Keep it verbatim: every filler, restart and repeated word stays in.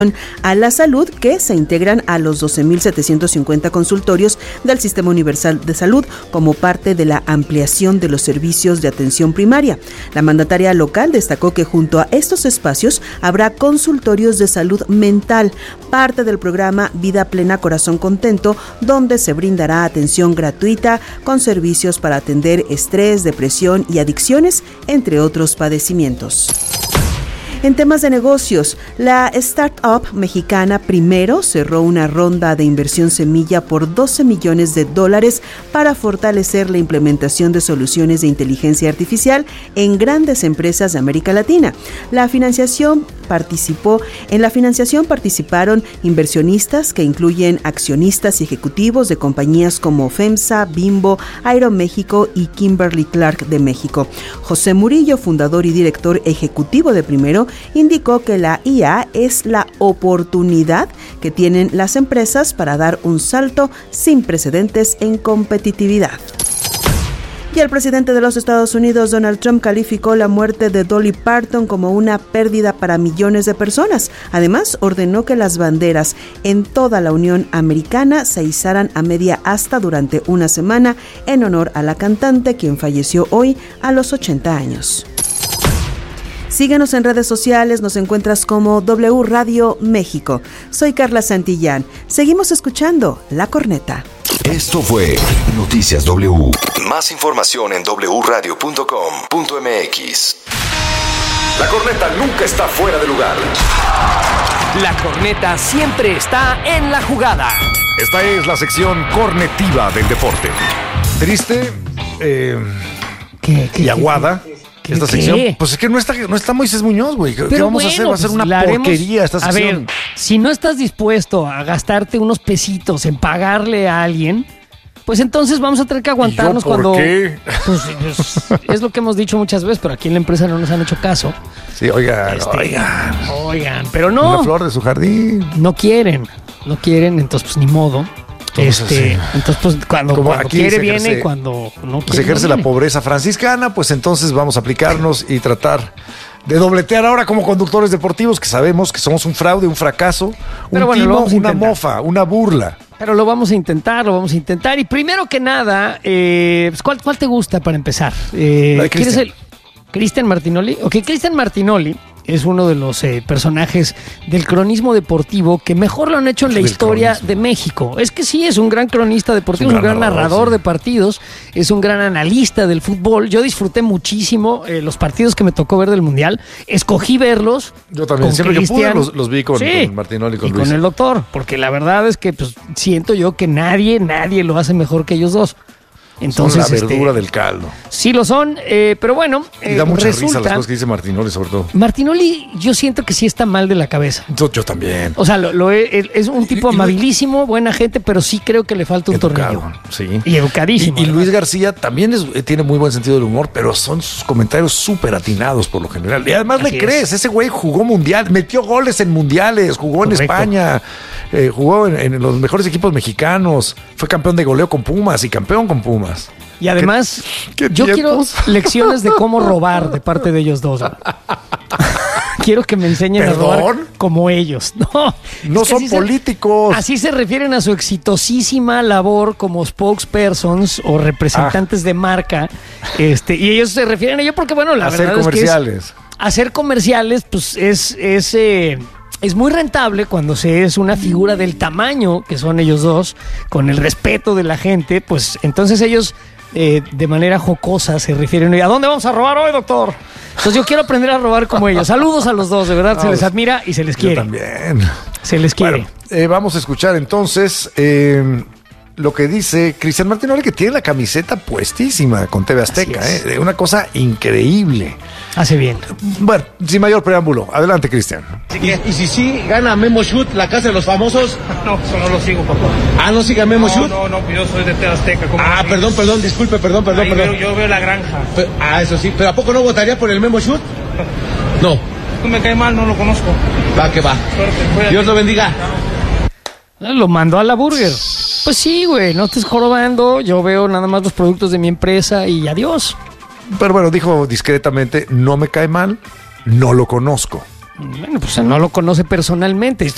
a la salud que se integran a los doce mil setecientos cincuenta consultorios del Sistema Universal de Salud como parte de la ampliación de los servicios de atención primaria. La mandataria local destacó que junto a estos espacios habrá consultorios de salud mental, parte del programa Vida Plena Corazón Contento, donde se brindará atención gratuita con servicios para atender estrés, depresión y adicciones, entre otros padecimientos. En temas de negocios, la startup mexicana Primero cerró una ronda de inversión semilla por doce millones de dólares para fortalecer la implementación de soluciones de inteligencia artificial en grandes empresas de América Latina. La financiación participó, en la financiación participaron inversionistas que incluyen accionistas y ejecutivos de compañías como FEMSA, Bimbo, Aeroméxico y Kimberly Clark de México. José Murillo, fundador y director ejecutivo de Primero, indicó que la I A es la oportunidad que tienen las empresas para dar un salto sin precedentes en competitividad. Y el presidente de los Estados Unidos, Donald Trump, calificó la muerte de Dolly Parton como una pérdida para millones de personas. Además, ordenó que las banderas en toda la Unión Americana se izaran a media asta durante una semana en honor a la cantante, quien falleció hoy a los ochenta años. Síguenos en redes sociales, nos encuentras como W Radio México. Soy Carla Santillán. Seguimos escuchando La Corneta. Esto fue Noticias W. Más información en doble u radio punto com punto m x. La Corneta nunca está fuera de lugar. La Corneta siempre está en la jugada. Esta es la sección cornetiva del deporte. Triste eh, ¿Qué, qué, y aguada. ¿Qué, esta qué? sección, pues es que no está, no está Moisés Muñoz, güey. ¿Qué Pero vamos bueno, a hacer? Va a ser pues una la haremos, porquería esta sección. A ver, si no estás dispuesto a gastarte unos pesitos en pagarle a alguien, pues entonces vamos a tener que aguantarnos. ¿Y yo por cuando. qué? Pues, pues, es lo que hemos dicho muchas veces, pero aquí en la empresa no nos han hecho caso. Sí, oigan, Este, oigan. Oigan, pero no. Una flor de su jardín. No quieren, no quieren, entonces pues ni modo. Entonces, Este, sí. entonces pues cuando, Como cuando aquí quiere se viene ejerce- y cuando no quiere Se ejerce no la viene. pobreza franciscana, pues entonces vamos a aplicarnos y tratar de dobletear ahora como conductores deportivos, que sabemos que somos un fraude, un fracaso, un Pero bueno, lo timo, vamos a una intentar. mofa, una burla. Pero lo vamos a intentar, lo vamos a intentar. Y primero que nada, eh, pues, ¿cuál, ¿cuál te gusta para empezar? Eh, La de ¿Quieres Cristian. el Cristian Martinoli? Ok, Cristian Martinoli es uno de los eh, personajes del cronismo deportivo que mejor lo han hecho en la Del historia cronismo. de México. Es que sí, es un gran cronista deportivo, Es es un un gran gran narrador, narrador sí. de partidos, es un gran analista del fútbol. Yo disfruté muchísimo eh, los partidos que me tocó ver del Mundial. Escogí verlos. Yo también, con siempre que pude Cristian. los, los vi con, Sí, con Martinoli y con y Luis. con el doctor, porque la verdad es que pues, siento yo que nadie, nadie lo hace mejor que ellos dos. Entonces, Son la verdura este, del caldo. sí lo son, eh, pero bueno, Y eh, da mucha risa resulta, las cosas que dice Martinoli, sobre todo. Martinoli, yo siento que sí está mal de la cabeza. Yo, yo también. O sea, lo, lo he- es un tipo Y- y- amabilísimo, buena gente, pero sí creo que le falta un Educado, tornillo. sí. Y educadísimo. Y, y además. Luis García también es- eh, tiene muy buen sentido del humor, pero son sus comentarios súper atinados por lo general. Y además Así le es. crees, ese güey jugó mundial, metió goles en mundiales, jugó Correcto. en España, eh, jugó en, en los mejores equipos mexicanos, fue campeón de goleo con Pumas y campeón con Pumas. Y además, ¿Qué- qué yo tiempos? quiero lecciones de cómo robar de parte de ellos dos. güey. Quiero que me enseñen ¿Perdón? a robar como ellos. No, No es que son así se- políticos. así se refieren a su exitosísima labor como spokespersons o representantes de marca. Este, y ellos se refieren a ello porque, bueno, la Hacer verdad es que es- comerciales. hacer comerciales, pues es, es, eh, es muy rentable cuando se es una figura del tamaño que son ellos dos, con el respeto de la gente, pues entonces ellos eh, de manera jocosa se refieren a ¿dónde vamos a robar hoy, doctor? Entonces yo quiero aprender a robar como ellos. Saludos a los dos, de verdad, se les admira y se les Yo quiere. también. Se les quiere. Bueno, eh, vamos a escuchar entonces eh, lo que dice Cristian Martinoli, que tiene la camiseta puestísima con T V Azteca. Así es. Eh, una cosa increíble. Hace bien. Bueno, sin mayor preámbulo, adelante, Cristian. Y, y si sí gana Memo Shoot, la casa de los famosos. No, eso no lo sigo, papá. Ah, no siga Memo No, Shoot. no, no, yo soy de T V Azteca. ¿cómo Ah, no? perdón, perdón, disculpe, perdón, perdón, Ahí perdón. veo- yo veo la granja. Pe- Ah, eso sí. ¿Pero a poco no votaría por el Memo Shoot? No. Tú me cae mal, no lo conozco. Va que va. Suerte, cuídate. Dios lo bendiga. Lo mandó a la burger. Pues sí, güey, no estés jorobando. Yo veo nada más los productos de mi empresa y adiós. Pero bueno, dijo discretamente, no me cae mal, no lo conozco. Bueno, pues no lo conoce personalmente. Esto